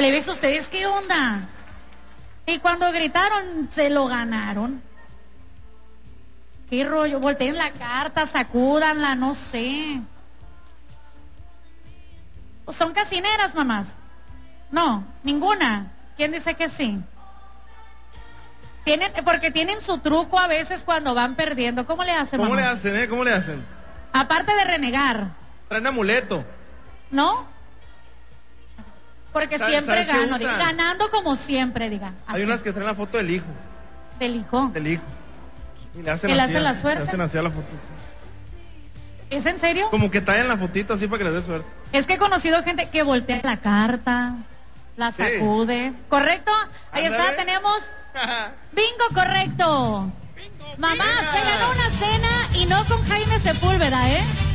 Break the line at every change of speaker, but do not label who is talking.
Plebes, ¿ustedes qué onda? Y cuando gritaron, se lo ganaron. ¿Qué rollo? Volteen la carta, sacúdanla, no sé. ¿Son casineras, mamás? No, ninguna. ¿Quién dice que sí? Porque tienen su truco a veces cuando van perdiendo. ¿Cómo le hacen,
¿Cómo
mamá?
le hacen, ¿Cómo le hacen?
Aparte de renegar.
Traen amuleto.
¿No? Porque siempre
¿Sabes qué
gano.
usan?
Ganando como siempre, diga. Así.
Hay unas que traen la foto del hijo.
Del hijo.
Del hijo. Y le hacen
¿Que le
así,
hacen la suerte?
Le hacen así a la foto.
¿Es en serio?
Como que tallan la fotito así para que les dé suerte.
Es que he conocido gente que voltea la carta, la
Sí.
sacude. ¿Correcto? Ahí
Ándale.
está, tenemos bingo correcto. Mamá,
Venga.
se ganó una cena y no con Jaime Sepúlveda, ¿eh?